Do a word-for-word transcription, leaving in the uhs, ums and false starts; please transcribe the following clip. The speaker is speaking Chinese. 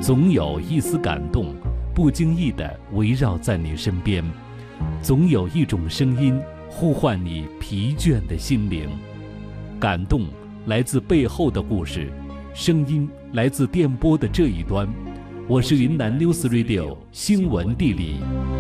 总有一丝感动不经意地围绕在你身边，总有一种声音呼唤你疲倦的心灵。感动来自背后的故事，声音来自电波的这一端。我是云南 News Radio 新闻地理。